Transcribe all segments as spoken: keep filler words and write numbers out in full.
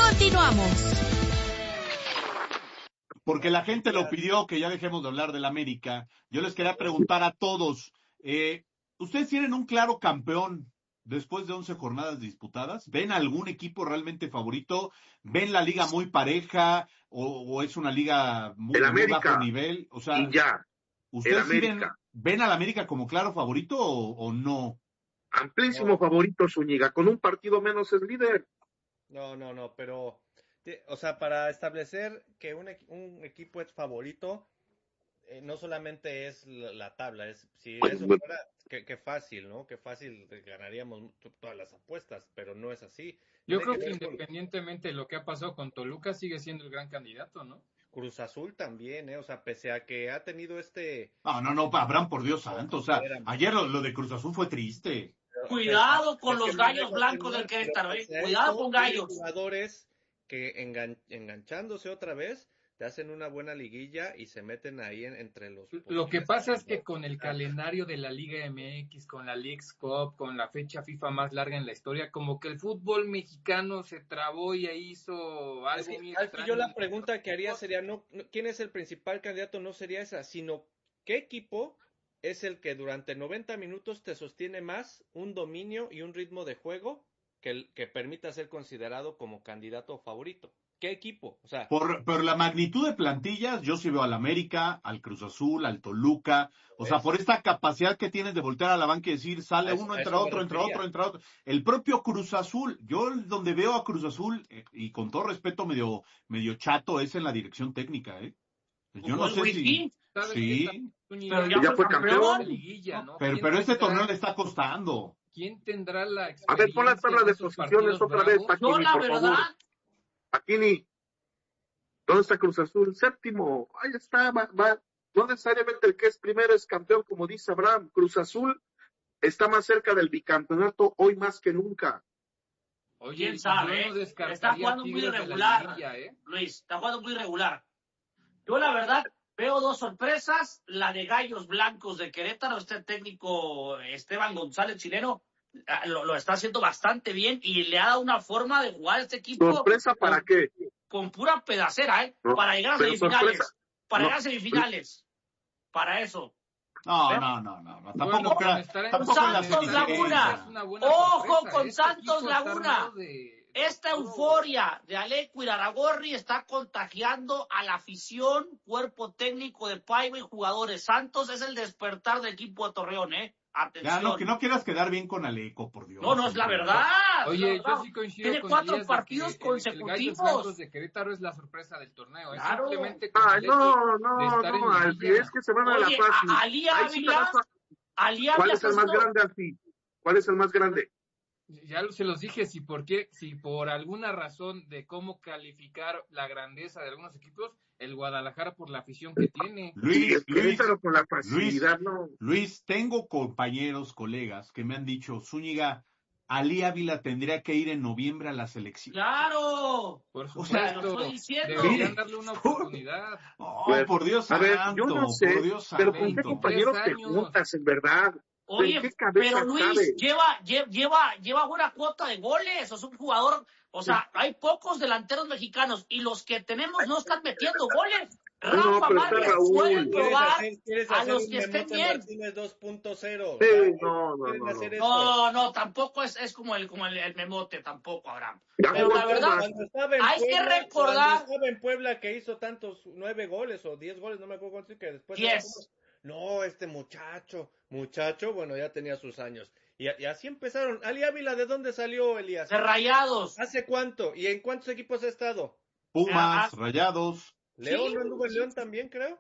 Continuamos. Porque la gente lo pidió que ya dejemos de hablar del América. Yo les quería preguntar a todos, eh, ¿ustedes tienen un claro campeón después de once jornadas disputadas? ¿Ven algún equipo realmente favorito? ¿Ven la liga muy pareja o, o es una liga muy, El de muy América, bajo nivel? O sea, y ya, el ¿ustedes sí ven, América. ven al América como claro favorito o, o no? Amplísimo No. favorito Zúñiga, con un partido menos es líder. No, no, no, pero, te- o sea, para establecer que un, equi- un equipo es favorito, eh, no solamente es la, la tabla, es si eso fuera, qué, qué fácil, ¿no? Qué fácil ganaríamos t- todas las apuestas, pero no es así. Yo Tiene creo que que ver con independientemente de lo que ha pasado con Toluca, sigue siendo el gran candidato, ¿no? Cruz Azul también, ¿eh? O sea, pese a que ha tenido este... No, no, no, Abraham, por Dios santo. O sea, Espérame. ayer lo, lo de Cruz Azul fue triste. Cuidado con Es que los no gallos deja blancos terminar, del Querétaro, pero eh. pese a Cuidado eso, con tiene gallos. jugadores que engan- enganchándose otra vez te hacen una buena liguilla y se meten ahí en- entre los... Lo que pasa es que con el Ah, calendario de la Liga M X, con la Leagues Cup, con la fecha FIFA más larga en la historia, como que el fútbol mexicano se trabó y ahí hizo algo Es que, muy Alfie, extraño. yo la pregunta que haría sería, no, no, ¿quién es el principal candidato? No sería esa, sino ¿qué equipo es el que durante noventa minutos te sostiene más un dominio y un ritmo de juego que, el- que permita ser considerado como candidato favorito? ¿Qué equipo? O sea, Por, por la magnitud de plantillas, yo sí veo al América, al Cruz Azul, al Toluca, o sea, ¿ves? por esta capacidad que tienes de voltear a la banca y decir, sale A eso, uno, a entra eso me otro, entra refería. otro, entra otro. El propio Cruz Azul, yo donde veo a Cruz Azul, eh, y con todo respeto medio, medio chato, es en la dirección técnica, ¿eh? Yo no Jugó el sé si, whisky, ¿Sabes qué sí, también, pero Zúñiga? ya Ya fue fue campeón. campeón. Liguilla, ¿no? pero, ¿Quién pero este tendrá- torneo le está costando. ¿Quién tendrá la A ver, pon la experiencia tabla en de esos posiciones partidos otra vez, bravos? Paquini, Yo la por favor. verdad, Paquini, ¿dónde está Cruz Azul? Séptimo, ahí está, va, va. No necesariamente el que es primero es campeón, como dice Abraham. Cruz Azul está más cerca del bicampeonato hoy más que nunca. Oye, quién yo sabe, no ¿eh? descartaría Está jugando muy Tigres de la irregular, liguilla, ¿eh? Luis, está jugando muy irregular. Yo la verdad veo dos sorpresas, la de Gallos Blancos de Querétaro, este técnico Esteban González chileno ah, lo, lo está haciendo bastante bien y le ha dado una forma de jugar a este equipo ¿Sorpresa para con, qué? con pura pedacera, ¿eh? No, Para llegar a pero semifinales, sorpresa, para no. llegar a semifinales, para eso. No, ¿Eh? no, no, no, no, Bueno, tampoco, con crea- estar en- Con tampoco en la Santos semifinales Laguna. es una buena Ojo sorpresa. con Este Santos equipo está Laguna. armado de- de Esta puro- euforia de Aleco Iraragorri está contagiando a la afición, cuerpo técnico de Paiva y jugadores. Santos es el despertar del equipo de Torreón, ¿eh? Ya, Atención. no, que no quieras quedar bien con Aleco, por Dios. No, no, es la hombre. verdad. Oye, es la verdad. yo sí coincido Tiene con cuatro Elías de partidos que el- el Gallos consecutivos. Blancos de Querétaro es la sorpresa del torneo. Es Claro. simplemente con Ay, el hecho no, no, de estar no, en Alfie, liguilla. es que se van a la Oye, fácil. a- Ali Ahí sí te Ávila, vas a- Ali ¿Cuál Ávila es el está más haciendo- grande, Alfie? ¿Cuál es el más grande? Ya se los dije, si por qué, si por alguna razón de cómo calificar la grandeza de algunos equipos, el Guadalajara por la afición que tiene. Sí, Luis, el Luis, Querétaro con la Luis, facilidad, no. Luis, tengo compañeros, colegas que me han dicho, Zúñiga, Ali Ávila tendría que ir en noviembre a la selección. Claro. Por O sea, supuesto, lo estoy diciendo. deberían Mire, darle una por- oportunidad. Oh, Pues, por Dios a ver, santo, yo no sé, por Dios pero ¿con qué santo. compañeros te años. juntas, en verdad? Oye, ¿En qué cabeza pero Luis cabe? lleva, lle- lleva, lleva buena cuota de goles, o sea, un jugador, o sea, hay pocos delanteros mexicanos y los que tenemos no están metiendo goles. No, Rafa pero está Márquez Raúl. puede ¿Quieres probar hacer, quieres a hacer los un que estén Memote bien. Martínez dos punto cero? Sí, O sea, no, no, quieren no, hacer no. eso. No, no, tampoco es, es como el, como el, el memote, tampoco, Abraham. Ya Pero jugó la en verdad, Pumas. Cuando estaba en hay que Puebla, cuando recordar, estaba en Puebla que hizo tantos nueve goles o diez goles, no me acuerdo cuántos, que después Diez. era como, no, este muchacho, muchacho, bueno, ya tenía sus años. Y, y así empezaron. Ali Ávila, ¿de dónde salió, Elías? de Rayados. ¿Hace cuánto? ¿Y en cuántos equipos ha estado? Pumas, Ah, Rayados. León, Sí, ¿no anduvo en sí. León también, creo?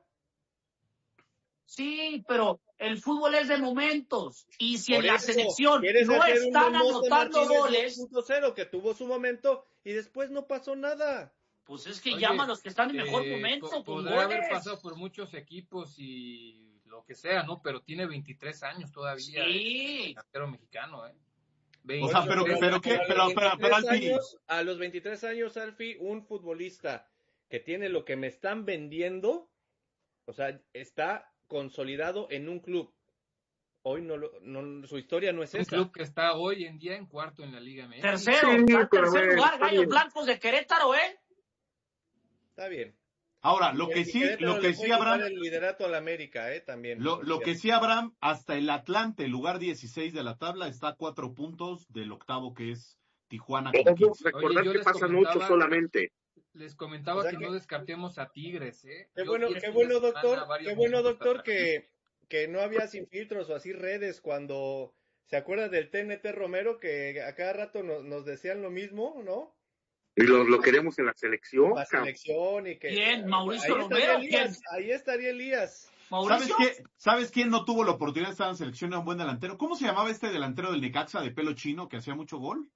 Sí, pero el fútbol es de momentos. Y si Por en la eso, selección ¿quieres no hacer un están Memote anotando Martínez goles, dos punto cero que tuvo su momento y después no pasó nada? pues es que Oye, llaman a los que están en mejor eh, momento po- con podrá haber goles. pasado por muchos equipos y lo que sea, ¿no? Pero tiene veintitrés años todavía. Sí. El delantero mexicano, ¿eh? O sea, pero, veintitrés pero qué, a los pero, pero, pero, veintitrés Alfie, años, a los veintitrés años, Alfie, un futbolista que tiene lo que me están vendiendo, o sea, está consolidado en un club. hoy no, lo, no su historia no es Un esa. club que está hoy en día en cuarto en la Liga M X. Tercero, Sí, está en pero tercer bueno, lugar, está Gallos bien. Blancos de Querétaro, ¿eh? Está bien. Ahora, lo Y- que y sí, Querétaro lo le que puede sí, quitar Abraham, el liderato al América, eh, también. lo, por lo que cierto. sí, Abraham, hasta el Atlante, lugar dieciséis de la tabla, está a cuatro puntos del octavo, que es Tijuana con Ojo, quince. recordar yo que les pasan comentaba- ocho solamente. Les comentaba O sea que, que- no descartemos a Tigres, ¿eh? Qué Yo bueno, vi el qué fin bueno, de semana doctor, varios qué bueno, minutos doctor, atrás. que, que no había sin filtros o así redes cuando se acuerda del T N T Romero que a cada rato nos, nos decían lo mismo, ¿no? Y lo, lo queremos en la selección, La cabrón. selección y que ¿Quién? ¿Mauricio ahí estaría Romero? ¿Quién? Elías, ahí estaría Elías. ¿Sabes ¿Mauricio? qué? ¿Sabes quién no tuvo la oportunidad de estar en selección a un buen delantero? ¿Cómo se llamaba este delantero del Necaxa de pelo chino que hacía mucho gol?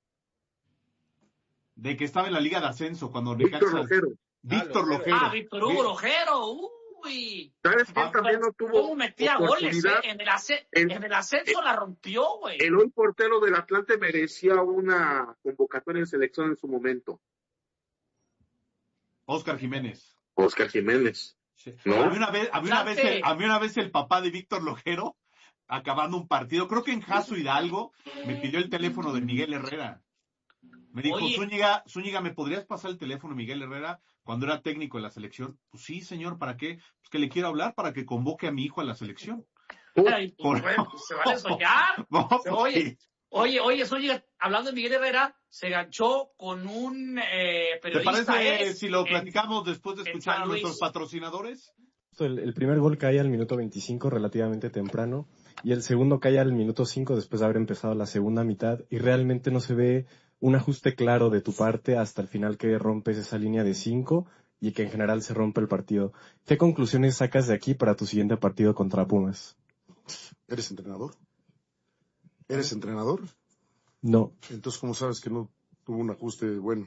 De que estaba en la Liga de Ascenso cuando Víctor Necaxa... Rojero. Víctor Lojero. Lojero. Ah, Víctor Hugo Vi- Lojero. Uy. ¿Sabes quién Ah, también no tuvo ¿Cómo metía goles, eh? oportunidad? En el, ace- El- en el ascenso la rompió, güey. El hoy portero del Atlante merecía una convocatoria en selección en su momento. Oscar Jiménez. Oscar Jiménez. Sí. ¿No? Había una vez, había una vez, Atlante. el, había una vez el papá de Víctor Lojero acabando un partido, creo que en Jaso Hidalgo, me pidió el teléfono de Miguel Herrera. Me dijo, Oye. Zúñiga, Zúñiga, ¿me podrías pasar el teléfono de Miguel Herrera cuando era técnico de la selección? Pues sí, señor, ¿para qué? Pues que le quiero hablar para que convoque a mi hijo a la selección. Ay, pues, Por- bueno, pues, se vale soñar. No, pues Oye, sí. Oye, oye, oye, hablando de Miguel Herrera, se ganchó con un eh, ¿Te periodista. parece ¿eh? si lo En- platicamos después de en escuchar a San Luis. nuestros patrocinadores? El, el primer gol cae al minuto veinticinco, relativamente temprano, y el segundo cae al minuto cinco después de haber empezado la segunda mitad, y realmente no se ve un ajuste claro de tu parte hasta el final que rompes esa línea de cinco y que en general se rompe el partido. ¿Qué conclusiones sacas de aquí para tu siguiente partido contra Pumas? ¿Eres entrenador? ¿Eres entrenador? No. Entonces, ¿cómo sabes que no tuvo un ajuste bueno?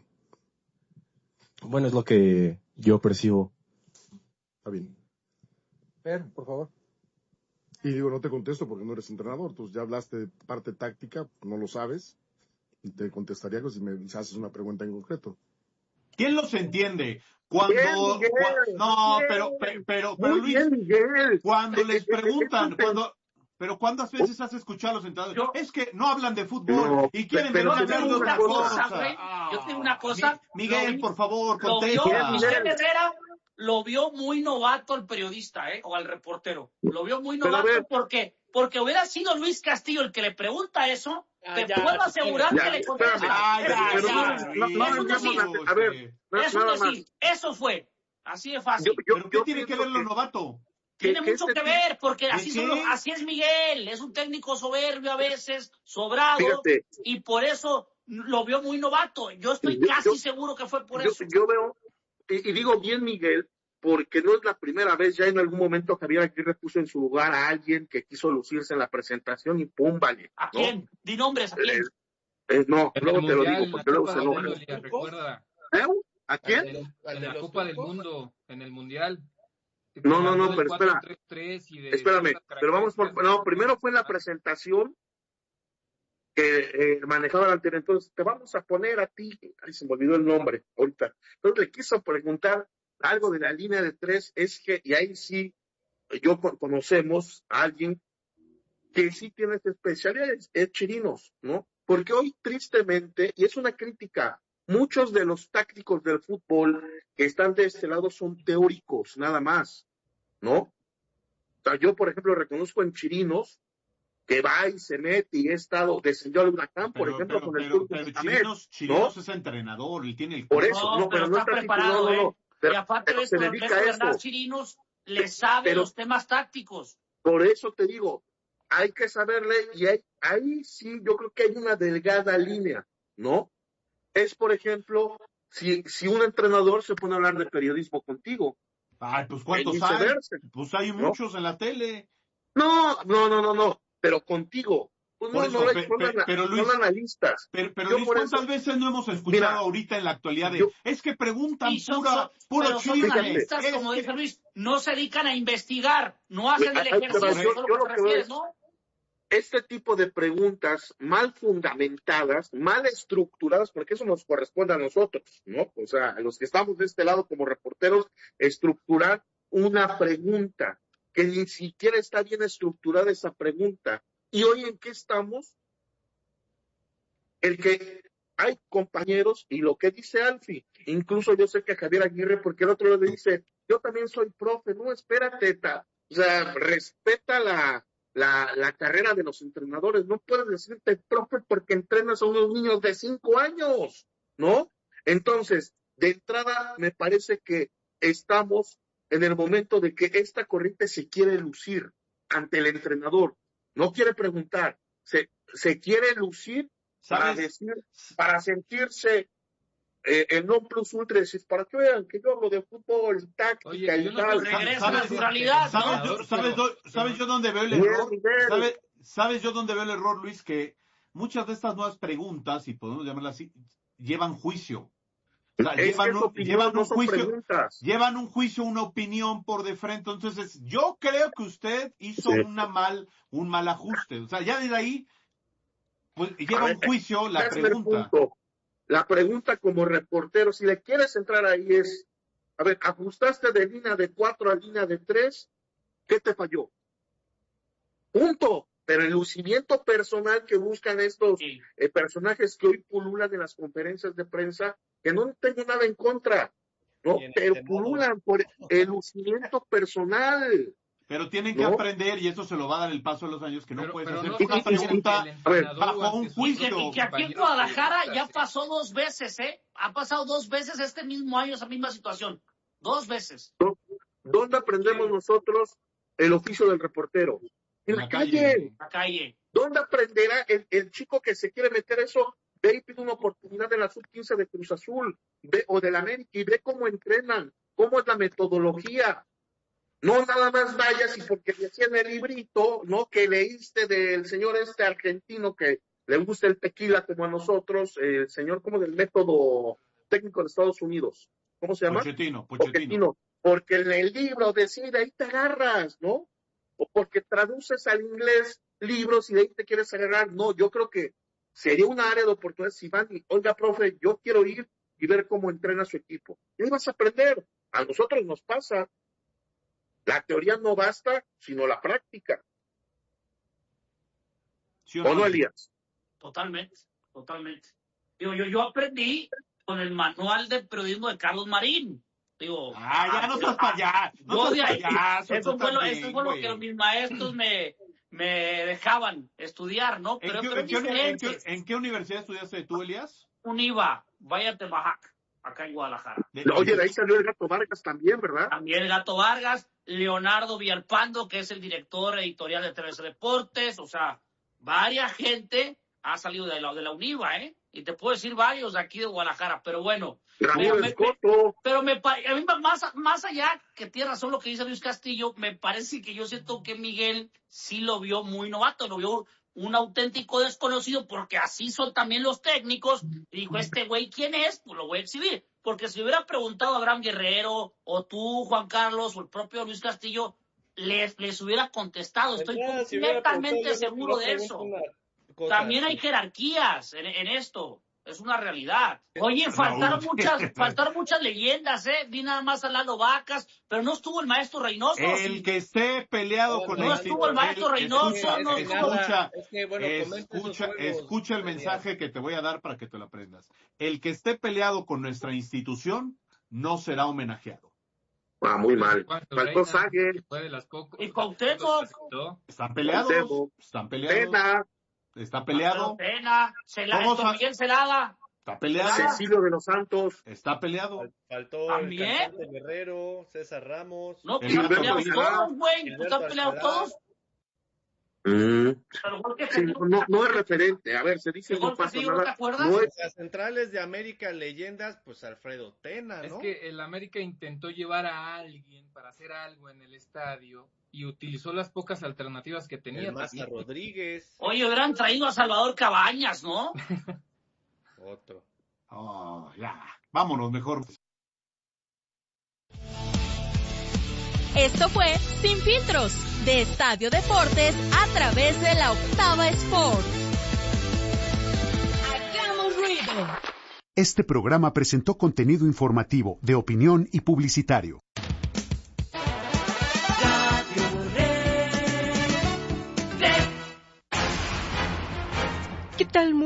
Bueno, es lo que yo percibo. Está bien. Per, por favor. Y digo, no te contesto porque no eres entrenador. Entonces, ya hablaste de parte táctica, no lo sabes. Y te contestaría si me haces una pregunta en concreto. ¿Quién los entiende? Cuando, Bien, Miguel, cua- no, bien. pero, pero, pero, pero Muy Luis, bien, Miguel. cuando Eh, les eh, preguntan, eh, cuando, pero ¿cuántas veces has escuchado a los entrenadores? Yo- Es que no hablan de fútbol No, y quieren pero venir a te hablar de digo otra una cosa. cosa, güey. Yo te digo una cosa, Mi- Miguel, lo vi- por favor, Lo vio, contesta. Miguel Herrera lo vio muy novato al periodista, ¿eh? O al reportero. Lo vio muy Pero a novato ver. porque, porque hubiera sido Luis Castillo el que le pregunta eso, Ah, te ya, puedo pues, asegurar ya, que le contesta. espérame. Ay, Es ya, un pero decir, ya, no, Luis, no, no es un decir. vengamos a- a ver, este, na- es un nada decir. más. Eso fue. Así de fácil. Yo- yo- ¿Pero qué yo tiene que pienso ver lo novato? Tiene que mucho este que tipo- ver, porque ¿De así, son qué? los- así es Miguel. Es un técnico soberbio a veces, sobrado, Fíjate, y por eso lo vio muy novato. Yo estoy Yo- casi yo- seguro que fue por yo, eso. yo veo, y, y digo bien Miguel, porque no es la primera vez, ya en algún momento Javier Aguirre puso en su lugar a alguien que quiso lucirse en la presentación y pum, vale. ¿A ¿no? quién? Di nombres, ¿a quién? Eh, eh, no, En luego el te lo Mundial, digo, en la porque luego Copa se del enojan. Mundo, Elías, recuerda. ¿Eh? ¿A ¿Al quién? de los- al En de la los Copa del turcos? Mundo, en el Mundial. No, no, no, Habló del pero espera. cuatro tres tres y de Espérame, ciertas pero vamos por, características. no, primero fue en la presentación que eh, manejaba la anterior, entonces te vamos a poner a ti, ay, se me olvidó el nombre ahorita, entonces le quiso preguntar algo de la línea de tres, es que, y ahí sí, yo co- conocemos a alguien que sí tiene esta especialidad, es, es Chirinos, ¿no? Porque hoy, tristemente, y es una crítica, muchos de los tácticos del fútbol que están de este lado son teóricos, nada más, ¿no? O sea, yo, por ejemplo, reconozco en Chirinos que va y se mete y he estado, descendió al Huracán, por Pero, ejemplo, pero, con el pero, Turco pero Mohamed, Chirinos, Chirinos ¿no? es entrenador, él tiene el Por curso. eso, no, pero no está preparado, titulado, no, no, ¿eh? pero- y aparte pero de se esto, dedica esto a Bernard eso. Chirinos le sabe Pero- los temas tácticos. Por eso te digo, hay que saberle, y hay, ahí sí yo creo que hay una delgada línea, ¿no? Es, por ejemplo, si, si un entrenador se pone a hablar de periodismo contigo, Ay, pues y ¿cuántos hay? viceversa. Pues hay ¿No? muchos en la tele. No, no, no, no, no, pero contigo. Pues Por no, eso, no, pe- son, pe- ana- pero, Luis, son analistas. Pero, pero Yo Luis, por ¿cuántas eso- veces no hemos escuchado Mira, ahorita en la actualidad de, yo- es que preguntan Y son, pura, son- puro pero son chisme? analistas, Es como que- dice Luis, no se dedican a investigar, no hacen el Ahí te va, ejercicio, yo- eso es lo yo que lo te que veo refieres, es- ¿no? Este tipo de preguntas mal fundamentadas, mal estructuradas, porque eso nos corresponde a nosotros, ¿no? O sea, a los que estamos de este lado como reporteros, estructurar una pregunta que ni siquiera está bien estructurada esa pregunta, ¿Y hoy en qué estamos? El que hay compañeros, y lo que dice Alfie, incluso yo sé que Javier Aguirre, porque el otro le dice, yo también soy profe, no, espérate, ta, o sea, respeta la, la, la carrera de los entrenadores, no puedes decirte profe porque entrenas a unos niños de cinco años, ¿no? Entonces, de entrada, me parece que estamos en el momento de que esta corriente se quiere lucir ante el entrenador, no quiere preguntar, se, se quiere lucir para decir, para sentirse eh, el non plus ultra, decir, para que vean que yo hablo de fútbol, táctica Oye, y yo no tal. Regresa a la naturalidad, ¿Sabes, ¿no? yo, sabes, do- sabes yo dónde veo el Bien, error? bien. ¿Sabes, ¿Sabes yo dónde veo el error, Luis? Que muchas de estas nuevas preguntas, y podemos llamarlas así, llevan juicio. O sea, Es llevan, que es un, opinión, llevan no un son juicio, preguntas. llevan un juicio, una opinión por de frente. Entonces, yo creo que usted hizo Sí. una mal, un mal ajuste. O sea, ya desde ahí, pues A lleva ver, un juicio la hazme el pregunta. punto. La pregunta como reportero, si le quieres entrar ahí es, a ver, ajustaste de línea de cuatro a línea de tres, ¿qué te falló? Punto. Pero el lucimiento personal que buscan estos Sí. eh, personajes que hoy pululan en las conferencias de prensa, que no tengo nada en contra, ¿no? Y en el Pero Senado. pululan por el lucimiento personal. Pero tienen que ¿No? aprender, y eso se lo va a dar el paso de los años, que no Pero, puedes pero hacer no una se dice pregunta ante el entrenador bajo o ante un sus juicio. Y que, y que aquí en compañeros Guadalajara ya periodistas, ¿eh? pasó dos veces, ¿eh? Ha pasado dos veces este mismo año esa misma situación. Dos veces. ¿No? ¿Dónde aprendemos nosotros el oficio del reportero? En, En la, la calle. calle. La calle. ¿Dónde aprenderá el, el chico que se quiere meter eso? Ve y pide una oportunidad en la sub quince de Cruz Azul, ve, o del América, y ve cómo entrenan, cómo es la metodología. No nada más vayas y porque decía en el librito, ¿no? Que leíste del señor este argentino que le gusta el tequila como a nosotros, eh, el señor como del método técnico de Estados Unidos. ¿Cómo se llama? Pochettino, Pochettino. Pochettino. Porque en el libro decía, de ahí te agarras, ¿no? O porque traduces al inglés libros y de ahí te quieres agarrar. No, yo creo que sería un área de oportunidad si van y, oiga, profe, yo quiero ir y ver cómo entrena su equipo. Y ahí vas a aprender. A nosotros nos pasa. La teoría no basta, sino la práctica. ¿Sí ¿O no, Elías? Totalmente, totalmente. Digo, yo, yo aprendí con el manual de periodismo de Carlos Marín. Digo, Ah, ya no estás para allá. No yo de estás ahí, payaso. eso tú fue lo, también, eso fue lo güey. que mis maestros me, me dejaban estudiar, ¿no? ¿En Pero, qué, pero en es qué uni- en diferente. qué- en qué universidad estudiaste tú, Elías? Un I V A, vaya Temajac, acá en Guadalajara. De- Oye, de ahí salió el Gato Vargas también, ¿verdad? También el Gato Vargas, Leonardo Villalpando, que es el director editorial de T V C Deportes, o sea, varias gente ha salido de la, de la UNIVA, ¿eh? Y te puedo decir varios de aquí de Guadalajara, pero bueno. Ramiro me- me- Escoto. Pero me, pa- a mí más, más allá, que tiene razón lo que dice Luis Castillo, me parece que yo siento que Miguel sí lo vio muy novato, lo vio un auténtico desconocido, porque así son también los técnicos, y dijo, este güey, ¿quién es? Pues lo voy a exhibir. Porque si hubiera preguntado a Abraham Guerrero, o tú, Juan Carlos, o el propio Luis Castillo, les, les hubiera contestado. Estoy ¿Verdad? Si hubiera completamente preguntado, yo seguro no de pregunto eso. una cosa También hay así. jerarquías en, en esto. Es una realidad. Oye, faltaron Raúl. muchas, faltaron muchas leyendas, ¿eh? Vi nada más a Lalo Vacas, pero no estuvo el maestro Reynoso. El sí. que esté peleado No, con no la estuvo el maestro institución, Reynoso, escucha, no es que estuvo- nada, escucha, es que, bueno, comenta esos escucha, juegos, escucha el Elías. mensaje que te voy a dar para que te lo aprendas. El que esté peleado con nuestra institución no será homenajeado. Ah, muy mal. Cuánto Faltó Reina, Sague, que fue de las pocos. Y Cuauhtémoc. Están peleados, Cuauhtémoc, están peleados, Tena, está peleado, Pena, Celada, Vamos esto, a- Miguel Celada. está peleado, Cecilio de los Santos, está peleado. Fal- Faltó ¿También? el cantante Guerrero, César Ramos. No, pues El están Gilberto peleados Aguilar. todos, güey. Pues Gilberto están peleados Alcalá. todos. Mm, Pero igual que sí, no, no es referente. A ver, se dice Igual no pasa Castillo, ¿no te nada. acuerdas? No O es, sea, centrales de América, leyendas, pues Alfredo Tena, Es ¿no? que el América intentó llevar a alguien para hacer algo en el estadio y utilizó las pocas alternativas que tenía. El Maza también. Rodríguez, Oye, hubieran traído a Salvador Cabañas, ¿no? otro. Oh, ya, vámonos mejor. Esto fue Sin Filtros, de Estadio Deportes a través de la Octava Sports. ¡Hagamos ruido! Este programa presentó contenido informativo, de opinión y publicitario.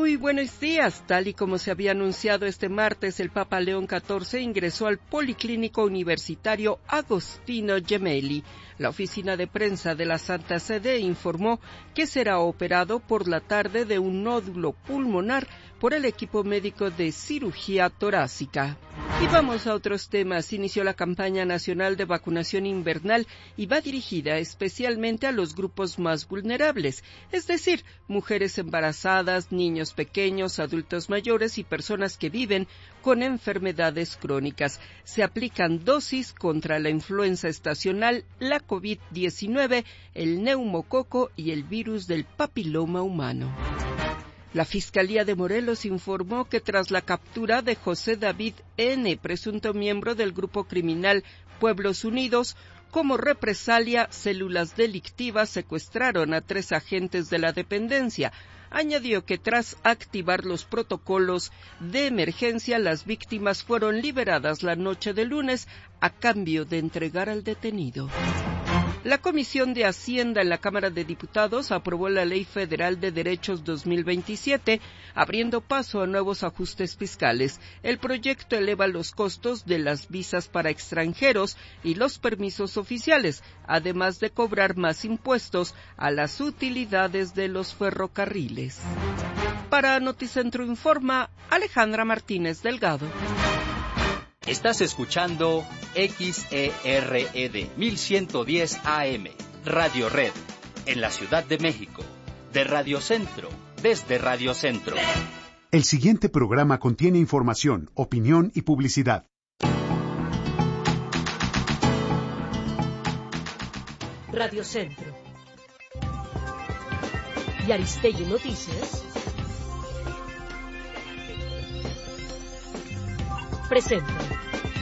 Muy buenos días. Tal y como se había anunciado este martes, el Papa León catorce ingresó al Policlínico Universitario Agostino Gemelli. La oficina de prensa de la Santa Sede informó que será operado por la tarde de un nódulo pulmonar por el equipo médico de cirugía torácica. Y vamos a otros temas. Inició la campaña nacional de vacunación invernal y va dirigida especialmente a los grupos más vulnerables, es decir, mujeres embarazadas, niños pequeños, adultos mayores y personas que viven con enfermedades crónicas. Se aplican dosis contra la influenza estacional, la COVID diecinueve, el neumococo y el virus del papiloma humano. La Fiscalía de Morelos informó que tras la captura de José David N., presunto miembro del grupo criminal Pueblos Unidos, como represalia, células delictivas secuestraron a tres agentes de la dependencia. Añadió que tras activar los protocolos de emergencia, las víctimas fueron liberadas la noche de lunes a cambio de entregar al detenido. La Comisión de Hacienda en la Cámara de Diputados aprobó la Ley Federal de Derechos dos mil veintisiete, abriendo paso a nuevos ajustes fiscales. El proyecto eleva los costos de las visas para extranjeros y los permisos oficiales, además de cobrar más impuestos a las utilidades de los ferrocarriles. Para Noticentro Informa, Alejandra Martínez Delgado. Estás escuchando X E R E D mil ciento diez A M, Radio Red, en la Ciudad de México, de Radio Centro, desde Radio Centro. El siguiente programa contiene información, opinión y publicidad. Radio Centro y Aristegui Noticias presentan